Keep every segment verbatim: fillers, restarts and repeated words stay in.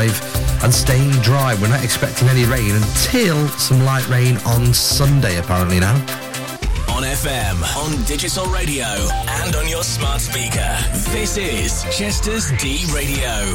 and staying dry. We're not expecting any rain until some light rain on Sunday, apparently now. On F M, on digital radio, and on your smart speaker. This is Chester's D Radio.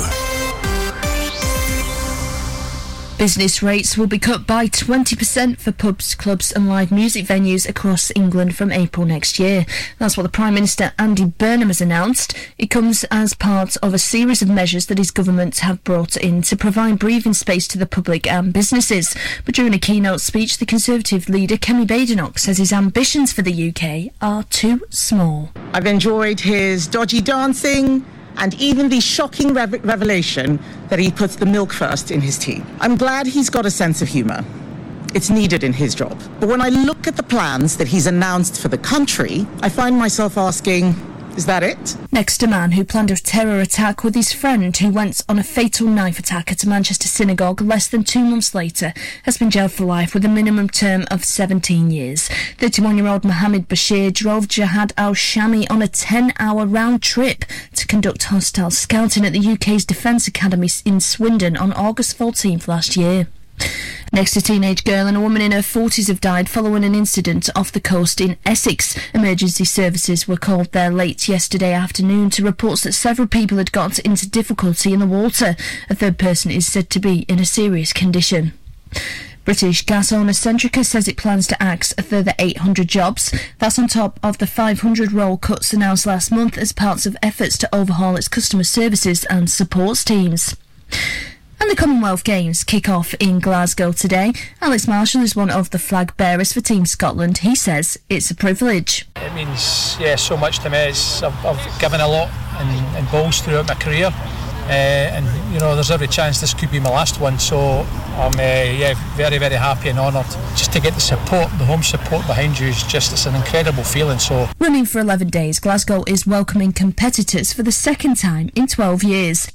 Business rates will be cut by twenty percent for pubs, clubs and live music venues across England from April next year. That's what the Prime Minister Andy Burnham has announced. It comes as part of a series of measures that his government have brought in to provide breathing space to the public and businesses. But during a keynote speech, the Conservative leader Kemi Badenoch says his ambitions for the U K are too small. I've enjoyed his dodgy dancing and even the shocking rev- revelation that he puts the milk first in his tea. I'm glad he's got a sense of humour. It's needed in his job. But when I look at the plans that he's announced for the country, I find myself asking, is that it? Next, a man who planned a terror attack with his friend who went on a fatal knife attack at a Manchester synagogue less than two months later has been jailed for life with a minimum term of seventeen years. thirty-one-year-old Mohammed Bashir drove Jihad al-Shami on a ten-hour round trip to conduct hostile scouting at the U K's Defence Academy in Swindon on August fourteenth last year. Next, a teenage girl and a woman in her forties have died following an incident off the coast in Essex. Emergency services were called there late yesterday afternoon to reports that several people had got into difficulty in the water. A third person is said to be in a serious condition. British gas owner Centrica says it plans to axe a further eight hundred jobs. That's on top of the five hundred role cuts announced last month as parts of efforts to overhaul its customer services and supports teams. And the Commonwealth Games kick off in Glasgow today. Alex Marshall is one of the flag bearers for Team Scotland. He says it's a privilege. It means, yeah, so much to me. It's, I've, I've given a lot in, in bowls throughout my career. Uh, and, you know, there's every chance this could be my last one. So I'm, uh, yeah, very, very happy and honoured. Just to get the support, the home support behind you is just, it's an incredible feeling. So running for eleven days, Glasgow is welcoming competitors for the second time in twelve years.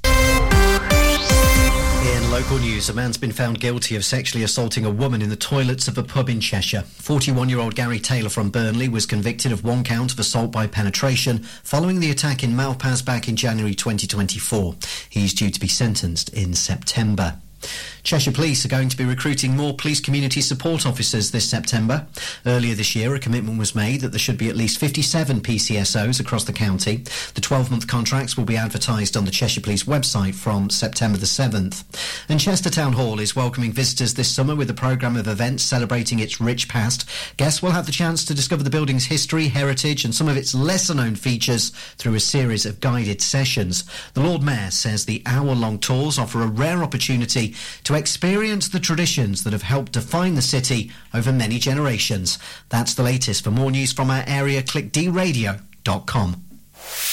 In local news, a man's been found guilty of sexually assaulting a woman in the toilets of a pub in Cheshire. forty-one-year-old Gary Taylor from Burnley was convicted of one count of assault by penetration following the attack in Malpas back in January twenty twenty-four. He's due to be sentenced in September. Cheshire Police are going to be recruiting more police community support officers this September. Earlier this year, a commitment was made that there should be at least fifty-seven P C S Os across the county. The twelve-month contracts will be advertised on the Cheshire Police website from September the seventh. And Chester Town Hall is welcoming visitors this summer with a programme of events celebrating its rich past. Guests will have the chance to discover the building's history, heritage and some of its lesser-known features through a series of guided sessions. The Lord Mayor says the hour-long tours offer a rare opportunity to experience the traditions that have helped define the city over many generations. That's the latest. For more news from our area, click d radio dot com.